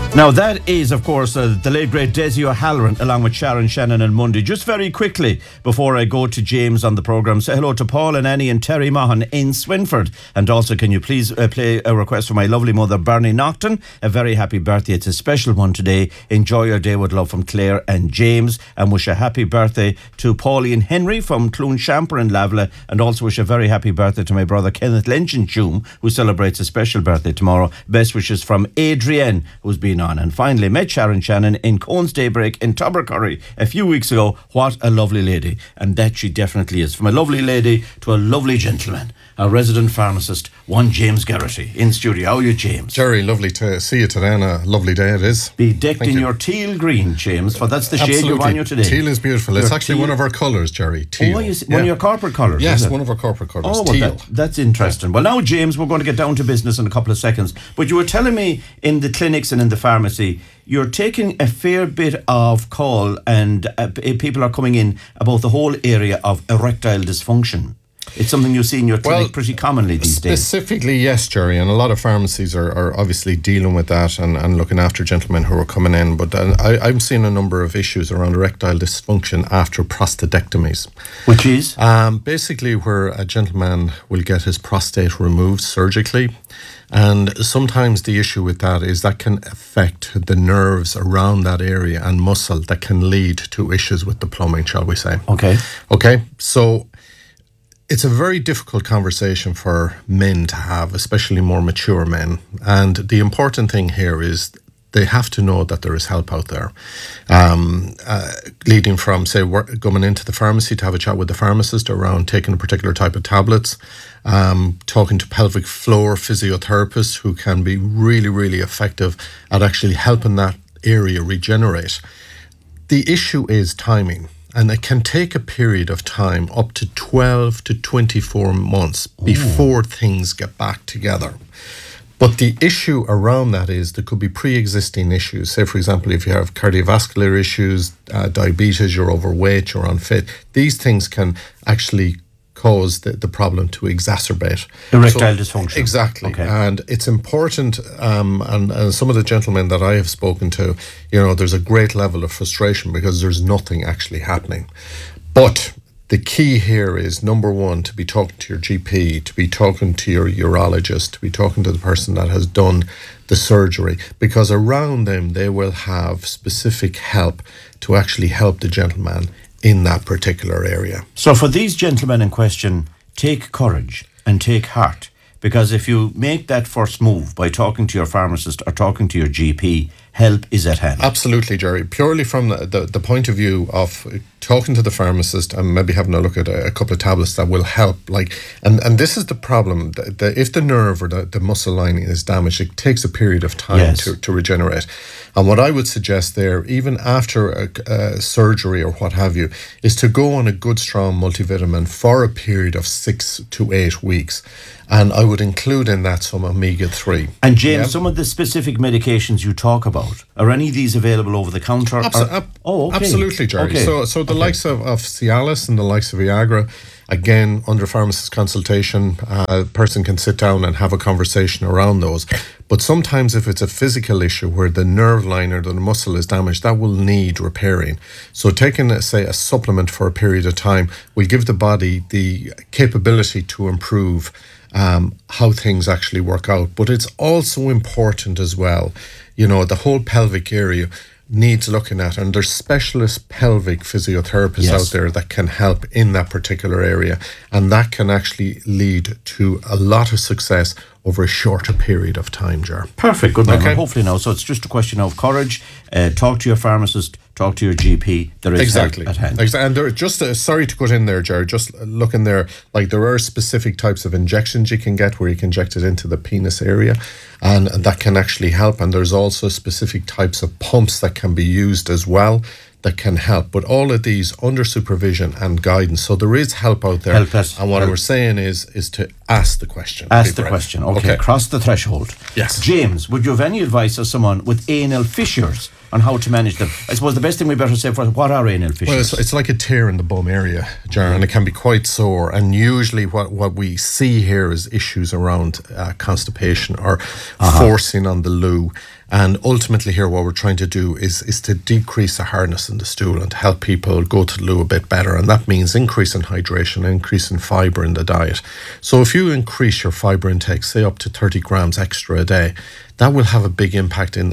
Now that is, of course, the late great Desi O'Halloran along with Sharon Shannon and Mundy. Just very quickly, before I go to James on the programme, say hello to Paul and Annie and Terry Mahan in Swinford. And also, can you please play a request for my lovely mother, Bernie Naughton? A very happy birthday. It's a special one today. Enjoy your day with love from Claire and James. And wish a happy birthday to Pauline Henry from Cloon Shamper in Lavela. And also wish a very happy birthday to my brother Kenneth Lynch in Tuam, who celebrates a special birthday tomorrow. Best wishes from Adrienne, who's been on. And finally, met Sharon Shannon in Cohen's Daybreak in Tubbercurry a few weeks ago. What a lovely lady. And that she definitely is. From a lovely lady to a lovely gentleman, a resident pharmacist, one James Garrity in studio. How are you, James? Jerry, lovely to see you today, and a lovely day it is. Be decked in your teal green, James, for that's the shade you've on you today. Teal is beautiful. It's actually one of our colours, Jerry. Teal. Oh, one of your corporate colours? Yes, one of our corporate colours. Oh, well, teal. That's interesting. Well, now, James, we're going to get down to business in a couple of seconds. But you were telling me in the clinics and in the pharmacy, you're taking a fair bit of call, and people are coming in about the whole area of erectile dysfunction. It's something you see in your clinic pretty commonly these days. Specifically, yes, Jerry, and a lot of pharmacies are obviously dealing with that and looking after gentlemen who are coming in. But I'm seeing a number of issues around erectile dysfunction after prostatectomies. Which is? Basically where a gentleman will get his prostate removed surgically. And sometimes the issue with that is that can affect the nerves around that area and muscle that can lead to issues with the plumbing, shall we say. Okay, so it's a very difficult conversation for men to have, especially more mature men. And the important thing here is they have to know that there is help out there. Leading from, say, going into the pharmacy to have a chat with the pharmacist around taking a particular type of tablets, talking to pelvic floor physiotherapists who can be really, really effective at actually helping that area regenerate. The issue is timing. And it can take a period of time up to 12 to 24 months before things get back together. But the issue around that is there could be pre-existing issues. Say, for example, if you have cardiovascular issues, diabetes, you're overweight, you're unfit, these things can actually cause the problem to exacerbate. Erectile dysfunction. Exactly. Okay. And it's important, and some of the gentlemen that I have spoken to, there's a great level of frustration because there's nothing actually happening. But the key here is, number one, to be talking to your GP, to be talking to your urologist, to be talking to the person that has done the surgery, because around them they will have specific help to actually help the gentleman in that particular area. So for these gentlemen in question, take courage and take heart, because if you make that first move by talking to your pharmacist or talking to your GP, help is at hand. Absolutely, Jerry. Purely from the point of view of talking to the pharmacist and maybe having a look at a couple of tablets that will help. And this is the problem. If the nerve or the muscle lining is damaged, it takes a period of time to regenerate. And what I would suggest there, even after a surgery or what have you, is to go on a good, strong multivitamin for a period of 6 to 8 weeks. And I would include in that some omega-3. And James, some of the specific medications you talk about, are any of these available over the counter? Okay. Absolutely, Jerry. Okay. So the likes of Cialis and the likes of Viagra, again, under pharmacist consultation, a person can sit down and have a conversation around those. But sometimes if it's a physical issue where the nerve line or the muscle is damaged, that will need repairing. So taking, say, a supplement for a period of time will give the body the capability to improve how things actually work out. But it's also important as well, the whole pelvic area needs looking at, and there's specialist pelvic physiotherapists out there that can help in that particular area, and that can actually lead to a lot of success over a shorter period of time, Jar. Perfect, good man. Okay. Hopefully now, so it's just a question of courage. Talk to your pharmacist, talk to your GP. There is help at hand. Exactly. And there, just sorry to cut in there, Jar, just looking there, there are specific types of injections you can get where you can inject it into the penis area, and that can actually help. And there's also specific types of pumps that can be used as well that can help. But all of these under supervision and guidance. So there is help out there. And what we're saying is to ask the question. Ask the question. Okay. Cross the threshold. Yes. James, would you have any advice as someone with anal fissures on how to manage them? I suppose the best thing we better say for what are anal fissures? Well, it's like a tear in the bum area, Jar, and it can be quite sore. And usually what we see here is issues around constipation or forcing on the loo. And ultimately here what we're trying to do is to decrease the hardness in the stool and to help people go to the loo a bit better. And that means increase in hydration, increase in fibre in the diet. So if you increase your fibre intake, say up to 30 grams extra a day, that will have a big impact in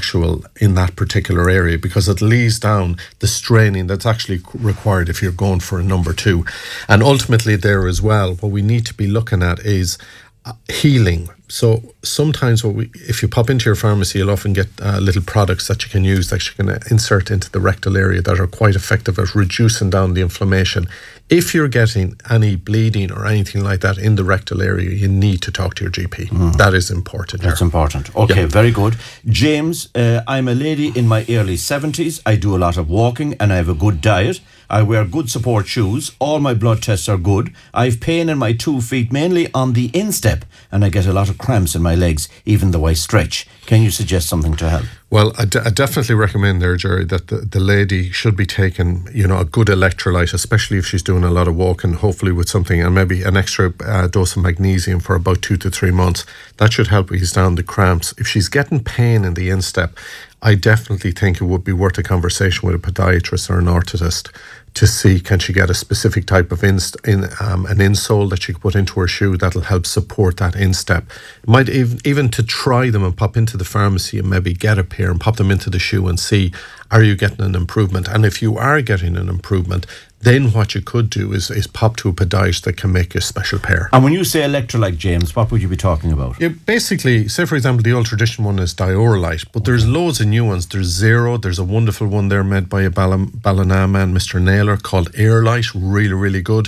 that particular area, because it leaves down the straining that's actually required if you're going for a number 2. And ultimately there as well, what we need to be looking at is healing. So sometimes if you pop into your pharmacy, you'll often get little products that you can use that you can insert into the rectal area that are quite effective at reducing down the inflammation. If you're getting any bleeding or anything like that in the rectal area, you need to talk to your GP. That is important. That's important. Okay, very good. James, I'm a lady in my early 70s. I do a lot of walking and I have a good diet. I wear good support shoes. All my blood tests are good. I have pain in my 2 feet, mainly on the instep, and I get a lot of cramps in my legs, even though I stretch. Can you suggest something to help? Well, I definitely recommend there, Jerry, that the lady should be taking, a good electrolyte, especially if she's doing a lot of walking, hopefully with something, and maybe an extra dose of magnesium for about 2 to 3 months. That should help ease down the cramps. If she's getting pain in the instep, I definitely think it would be worth a conversation with a podiatrist or an orthotist to see, can she get a specific type of an insole that she can put into her shoe that'll help support that instep. It might even to try them and pop into the pharmacy and maybe get a pair and pop them into the shoe and see, are you getting an improvement? And if you are getting an improvement, then what you could do is pop to a podiatrist that can make you a special pair. And when you say electrolyte, James, what would you be talking about? Yeah, basically, say for example, the old traditional one is Diorolite, but there's loads of new ones. There's Zero, there's a wonderful one there made by a Ballina man, Mr. Naylor, called Airlight, really, really good.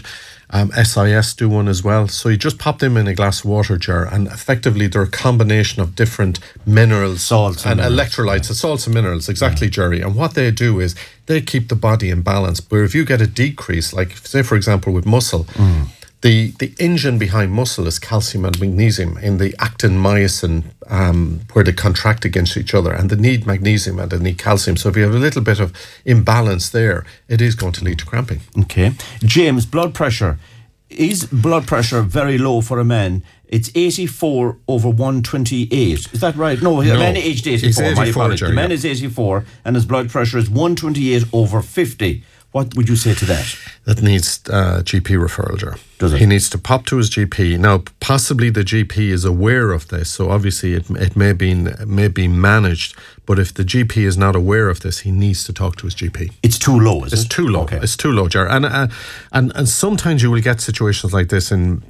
SIS do one as well. So you just pop them in a glass of water jar, and effectively they're a combination of different minerals, salts and electrolytes, salts and minerals, exactly, Jerry. And what they do is they keep the body in balance. But if you get a decrease, like say for example with muscle, the engine behind muscle is calcium and magnesium in the actin myosin, where they contract against each other, and they need magnesium and they need calcium. So if you have a little bit of imbalance there, it is going to lead to cramping. Okay. James, blood pressure. Is blood pressure very low for a man? It's 84 over 128. Is that right? No, a man aged 84. My apologies. The man is 84 and his blood pressure is 128 over 50. What would you say to that? That needs GP referral, Ger. Does it? He needs to pop to his GP. Now, possibly the GP is aware of this, so obviously it may be managed, but if the GP is not aware of this, he needs to talk to his GP. It's too low, is it? It's too low. Okay. It's too low, Ger. And sometimes you will get situations like this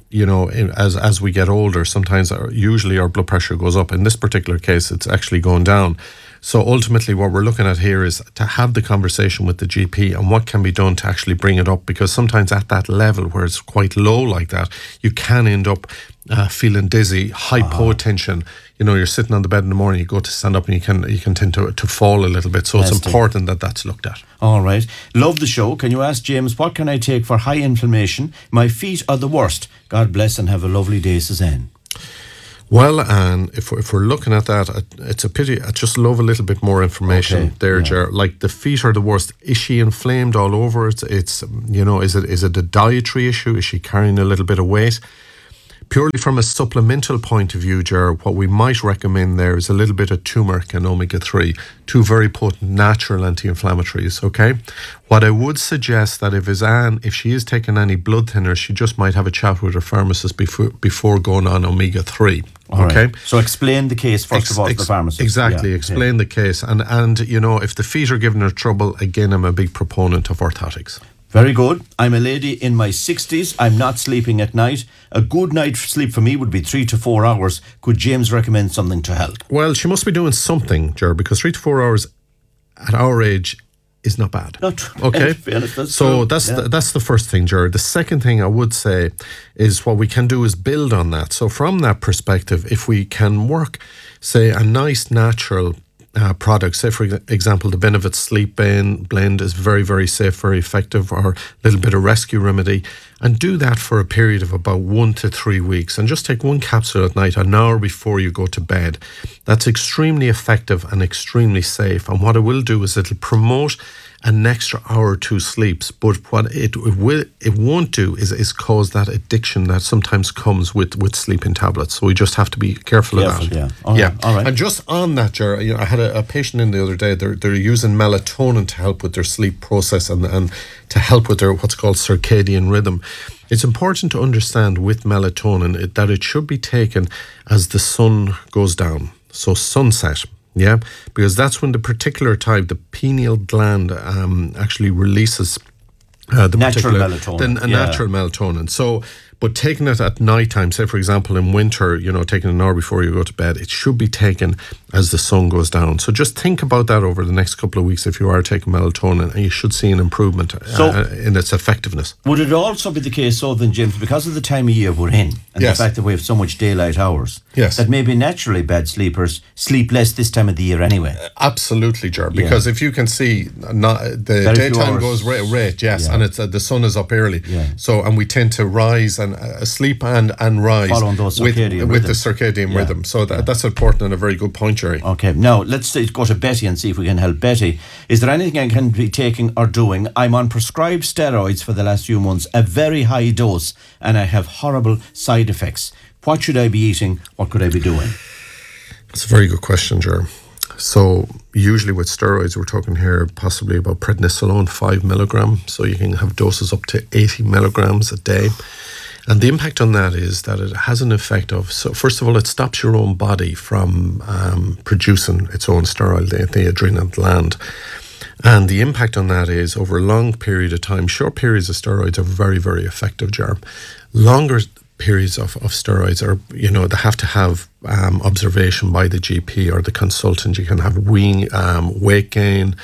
as we get older, sometimes usually our blood pressure goes up. In this particular case, it's actually going down. So ultimately what we're looking at here is to have the conversation with the GP and what can be done to actually bring it up, because sometimes at that level where it's quite low like that, you can end up feeling dizzy, hypotension. You're sitting on the bed in the morning, you go to stand up and you can tend to fall a little bit. So it's important that that's looked at. All right. Love the show. Can you ask James, what can I take for high inflammation? My feet are the worst. God bless and have a lovely day, Suzanne. Well, and if we're looking at that, it's a pity. I just love a little bit more information there, Ger. Like the feet are the worst. Is she inflamed all over? It's is it a dietary issue? Is she carrying a little bit of weight? Purely from a supplemental point of view, Ger, what we might recommend there is a little bit of turmeric and omega-3, 2 very potent natural anti-inflammatories, okay? What I would suggest that if she is taking any blood thinners, she just might have a chat with her pharmacist before going on omega-3, okay? Right. So explain the case first of all to the pharmacist. Exactly, explain the case. And if the feet are giving her trouble, again, I'm a big proponent of orthotics. Very good. I'm a lady in my 60s. I'm not sleeping at night. A good night's sleep for me would be 3 to 4 hours. Could James recommend something to help? Well, she must be doing something, Ger, because 3 to 4 hours at our age is not bad. Okay? So that's the first thing, Ger. The second thing I would say is what we can do is build on that. So from that perspective, if we can work, say, a nice natural products, say for example the Benefit Sleep Blend is very, very safe, very effective, or a little bit of Rescue Remedy, And do that for a period of about 1 to 3 weeks. And just take one capsule at night, an hour before you go to bed. That's extremely effective and extremely safe. And what it will do is it'll promote an extra hour or two sleeps, but what it won't do is cause that addiction that sometimes comes with sleeping tablets. So we just have to be careful of that. Yeah. All right. And just on that, Ger, I had a patient in the other day. They're using melatonin to help with their sleep process and to help with their what's called circadian rhythm. It's important to understand with melatonin that it should be taken as the sun goes down, so sunset. Yeah, because that's when the particular time the pineal gland actually releases the natural melatonin. Natural melatonin. So, but taking it at night time, say for example in winter, taking an hour before you go to bed, it should be taken as the sun goes down. So just think about that over the next couple of weeks if you are taking melatonin, and you should see an improvement in its effectiveness. Would it also be the case, so then, James, because of the time of year we're in, and the fact that we have so much daylight hours, that maybe naturally bad sleepers sleep less this time of the year anyway? Absolutely, Ger, because if you can see, the daytime goes right, and it's the sun is up early. So, and we tend to rise and sleep and rise following those with the circadian rhythm. So that's important and a very good point, Jerry. Okay, now let's go to Betty and see if we can help Betty. Is there anything I can be taking or doing? I'm on prescribed steroids for the last few months, a very high dose, and I have horrible side effects. What should I be eating? What could I be doing? That's a very good question, Ger. So usually with steroids, we're talking here possibly about prednisolone 5 milligram. So you can have doses up to 80 milligrams a day. And the impact on that is that it has an effect of, so first of all, it stops your own body from producing its own steroid, the adrenal gland. And the impact on that is over a long period of time. Short periods of steroids are very, very effective, Ger. Longer periods of steroids are, they have to have observation by the GP or the consultant. You can have weight gain,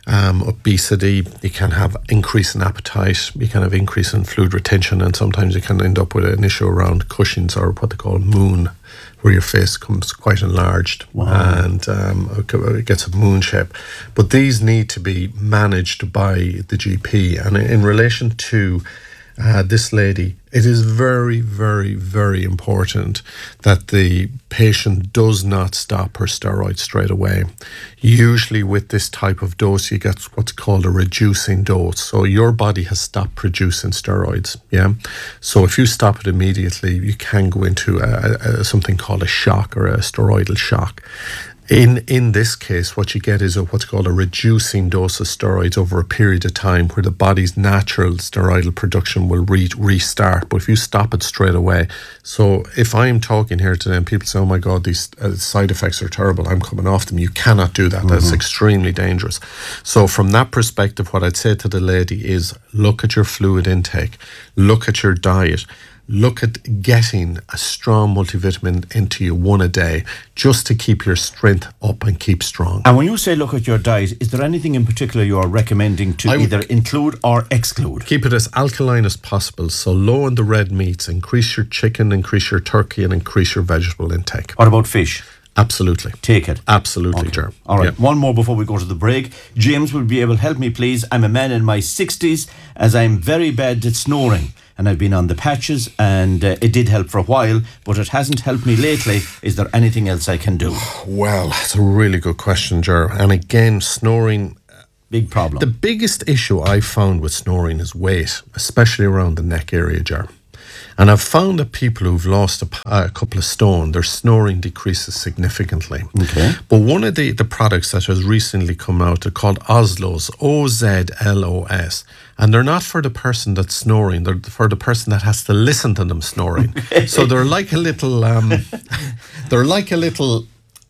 obesity, you can have increase in appetite, you can have increase in fluid retention, and sometimes you can end up with an issue around Cushing's, or what they call moon, where your face comes quite enlarged. Wow. And it gets a moon shape. But these need to be managed by the GP. And in relation to this lady, it is very, very, very important that the patient does not stop her steroids straight away. Usually with this type of dose, you get what's called a reducing dose. So your body has stopped producing steroids, So if you stop it immediately, you can go into something called a shock, or a steroidal shock. In this case, what you get is what's called a reducing dose of steroids over a period of time, where the body's natural steroidal production will restart. But if you stop it straight away, so if I'm talking here today and people say, oh my God, these side effects are terrible, I'm coming off them, you cannot do that. That's extremely dangerous. So from that perspective, what I'd say to the lady is look at your fluid intake, look at your diet, look at getting a strong multivitamin into you, one a day, just to keep your strength up and keep strong. And when you say look at your diet, is there anything in particular you are recommending to either include or exclude? Keep it as alkaline as possible. So low on the red meats, increase your chicken, increase your turkey, and increase your vegetable intake. What about fish? Absolutely. Take it. Absolutely, Ger. All right. One more before we go to the break. James will be able to help me, please. I'm a man in my 60s, as I'm very bad at snoring. And I've been on the patches, and it did help for a while, but it hasn't helped me lately. Is there anything else I can do? Well, that's a really good question, Ger. And again, snoring... Big problem. The biggest issue I've found with snoring is weight, especially around the neck area, Ger. And I've found that people who've lost a couple of stone, their snoring decreases significantly. Okay. But one of the products that has recently come out, they're called Ozlos, OZLOS. And they're not for the person that's snoring, they're for the person that has to listen to them snoring. So they're like a little, like a little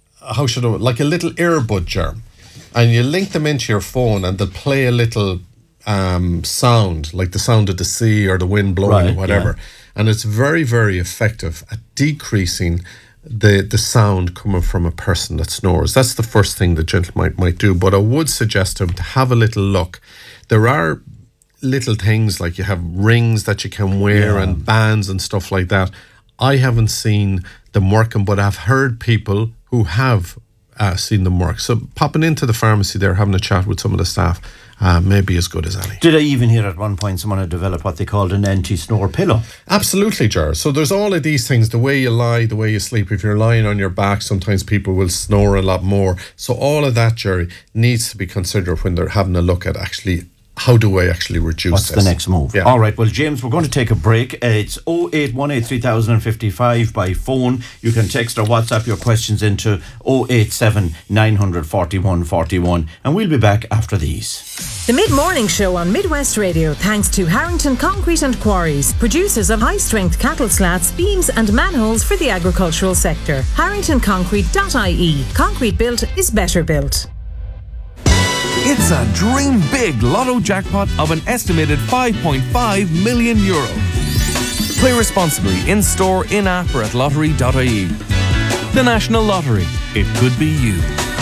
earbud, Ger. And you link them into your phone and they'll play a little sound, like the sound of the sea or the wind blowing or whatever. And it's very, very effective at decreasing the sound coming from a person that snores. That's the first thing the gentleman might do. But I would suggest to him to have a little look. There are little things like you have rings that you can wear and bands and stuff like that. I haven't seen them working, but I've heard people who have seen them work. So popping into the pharmacy there, having a chat with some of the staff, may be as good as any. Did I even hear at one point someone had developed what they called an anti-snore pillow? Absolutely, Ger. So there's all of these things, the way you lie, the way you sleep. If you're lying on your back, sometimes people will snore a lot more. So all of that, Jerry, needs to be considered when they're having a look at actually, how do I actually reduce What's this? the next move? Yeah. All right, well, James, we're going to take a break. It's 0818 3055 by phone. You can text or WhatsApp your questions into 087 941 41, and we'll be back after these. The Mid-Morning Show on Midwest Radio, thanks to Harrington Concrete and Quarries, producers of high-strength cattle slats, beams and manholes for the agricultural sector. HarringtonConcrete.ie. Concrete built is better built. It's a dream big lotto jackpot of an estimated €5.5 million. Play responsibly in store, in app or at lottery.ie. The National Lottery. It could be you.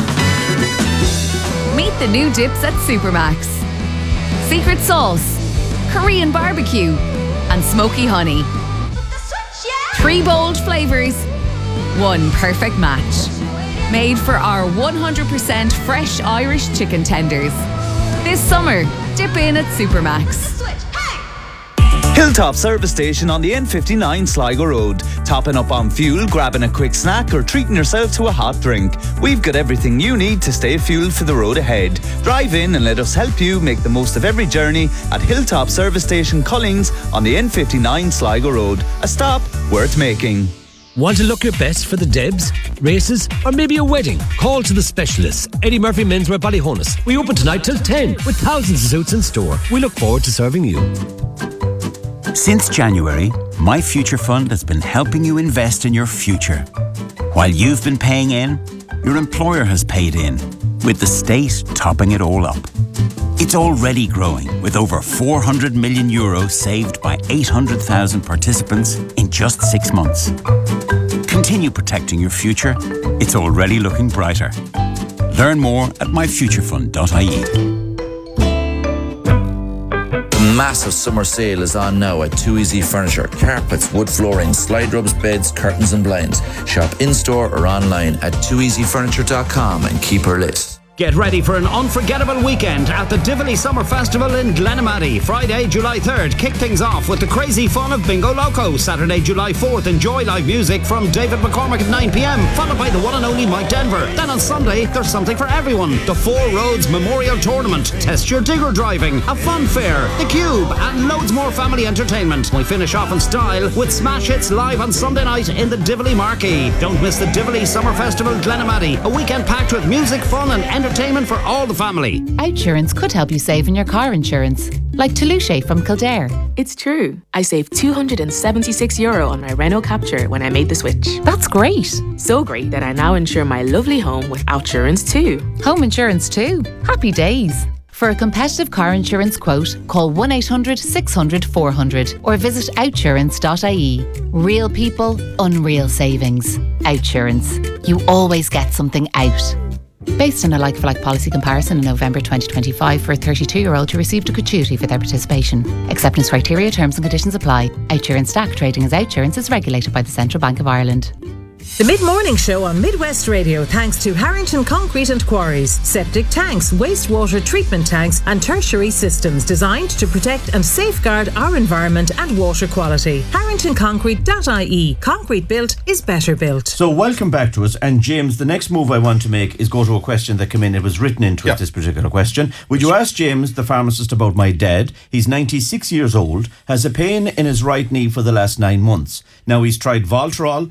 Meet the new dips at Supermax. Secret sauce, Korean barbecue, and smoky honey. 3 bold flavours, 1 perfect match. Made for our 100% fresh Irish chicken tenders. This summer, dip in at Supermax. Hilltop Service Station on the N59 Sligo Road. Topping up on fuel, grabbing a quick snack or treating yourself to a hot drink. We've got everything you need to stay fueled for the road ahead. Drive in and let us help you make the most of every journey at Hilltop Service Station Cullings on the N59 Sligo Road. A stop worth making. Want to look your best for the Debs, races, or maybe a wedding? Call to the specialists. Eddie Murphy Menswear Ballyhonus. We open tonight till 10 with thousands of suits in store. We look forward to serving you. Since January, My Future Fund has been helping you invest in your future. While you've been paying in, your employer has paid in, with the state topping it all up. It's already growing, with over €400 million saved by 800,000 participants in just 6 months. Continue protecting your future. It's already looking brighter. Learn more at myfuturefund.ie. The massive summer sale is on now at Too Easy Furniture. Carpets, wood flooring, slide rubs, beds, curtains and blinds. Shop in-store or online at tooeasyfurniture.com and keep her lit. Get ready for an unforgettable weekend at the Tivoli Summer Festival in Glenamaddy. Friday, July 3rd, kick things off with the crazy fun of Bingo Loco. Saturday, July 4th, enjoy live music from David McCormick at 9pm, followed by the one and only Mike Denver. Then on Sunday, there's something for everyone. The Four Roads Memorial Tournament, test your digger driving, a fun fair, the Cube, and loads more family entertainment. We finish off in style with Smash Hits live on Sunday night in the Tivoli Marquee. Don't miss the Tivoli Summer Festival Glenamaddy, a weekend packed with music, fun and entertainment for all the family. Outsurance could help you save on your car insurance, like Toulouse from Kildare. It's true. I saved €276 on my Renault Capture when I made the switch. That's great. So great that I now insure my lovely home with Outsurance too. Home insurance too. Happy days. For a competitive car insurance quote, call 1-800-600-400 or visit outsurance.ie. Real people, unreal savings. Outsurance. You always get something out. Based on a like-for-like policy comparison in November 2025 for a 32-year-old who received a gratuity for their participation. Acceptance criteria, terms and conditions apply. Outsurance Stack trading as Outsurance is regulated by the Central Bank of Ireland. The Mid-Morning Show on Midwest Radio, thanks to Harrington Concrete and Quarries. Septic tanks, wastewater treatment tanks and tertiary systems designed to protect and safeguard our environment and water quality. HarringtonConcrete.ie. Concrete built is better built. So welcome back to us. And James, the next move I want to make is go to a question that came in. It was written into it, this particular question. Would you ask James, the pharmacist, about my dad? He's 96 years old, has a pain in his right knee for the last 9 months. Now he's tried Voltarol,